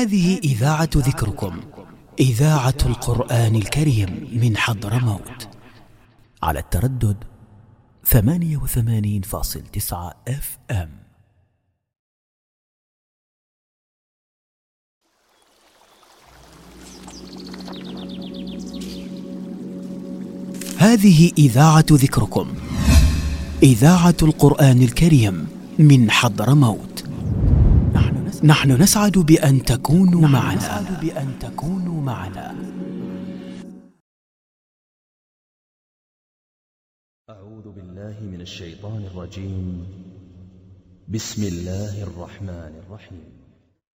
هذه إذاعة ذكركم، إذاعة القرآن الكريم من حضرموت، على التردد 88.9 FM. هذه إذاعة ذكركم، إذاعة القرآن الكريم من حضرموت. نحن نسعد بأن تكونوا معنا. أعوذ بالله من الشيطان الرجيم. بسم الله الرحمن الرحيم.